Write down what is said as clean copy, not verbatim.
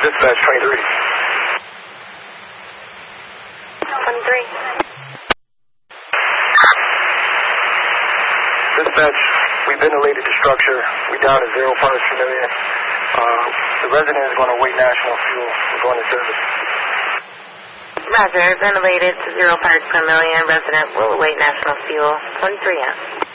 Dispatch 23. 23. Dispatch, we ventilated the structure. We down to 0 parts per million. The resident is going to await national fuel. We're going to service. Roger, ventilated to 0 parts per million. Resident will await national fuel. 23 out.